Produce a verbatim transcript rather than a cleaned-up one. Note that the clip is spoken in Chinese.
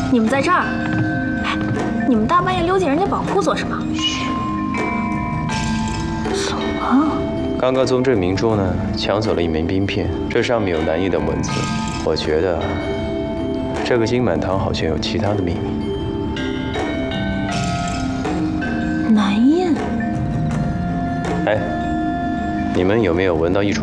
你们在这儿？哎，你们大半夜溜进人家宝库做什么？怎么？ 刚刚从这明珠呢抢走了一枚冰片，这上面有南印的文字。我觉得这个金满堂好像有其他的秘密。 南印？ 哎，你们有没有闻到一种